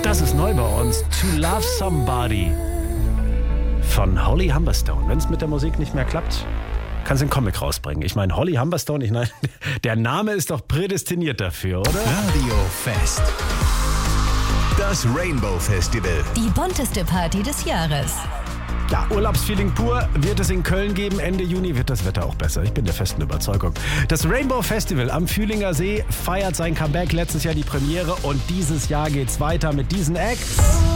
Das ist neu bei uns. To Love Somebody von Holly Humberstone. Wenn es mit der Musik nicht mehr klappt, kannst du einen Comic rausbringen. Ich meine, Holly Humberstone, der Name ist doch prädestiniert dafür, oder? Radio Fest. Das Rainbow Festival. Die bunteste Party des Jahres. Ja, Urlaubsfeeling pur wird es in Köln geben. Ende Juni wird das Wetter auch besser. Ich bin der festen Überzeugung. Das Rainbow Festival am Fühlinger See feiert sein Comeback. Letztes Jahr die Premiere und dieses Jahr geht's weiter mit diesen Acts.